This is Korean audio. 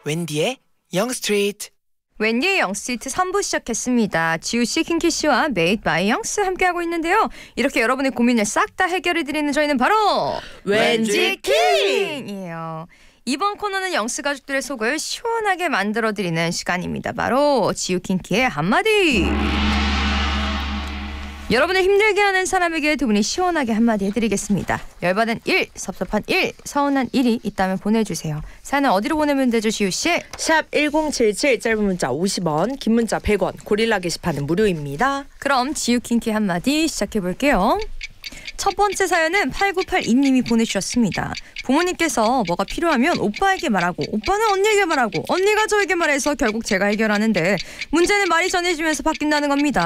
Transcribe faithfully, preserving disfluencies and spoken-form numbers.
웬디의 영스트리트. 웬디의 영스트리트 삼 부 시작했습니다. 지우씨, 킹키씨와 메이드 바이 영스 함께하고 있는데요. 이렇게 여러분의 고민을 싹 다 해결해드리는 저희는 바로 웬지킹이에요. 이번 코너는 영스 가족들의 속을 시원하게 만들어드리는 시간입니다. 바로 지우킹키의 한마디. 여러분을 힘들게 하는 사람에게 두 분이 시원하게 한마디 해드리겠습니다. 열받은 일, 섭섭한 일, 서운한 일이 있다면 보내주세요. 사연은 어디로 보내면 되죠, 지우씨? 샵 일공칠칠, 짧은 문자 오십 원, 긴 문자 백 원, 고릴라 게시판은 무료입니다. 그럼 지우킹키 한마디 시작해볼게요. 첫 번째 사연은 팔구팔이 님이 보내주셨습니다. 부모님께서 뭐가 필요하면 오빠에게 말하고, 오빠는 언니에게 말하고, 언니가 저에게 말해서 결국 제가 해결하는데 문제는 말이 전해지면서 바뀐다는 겁니다.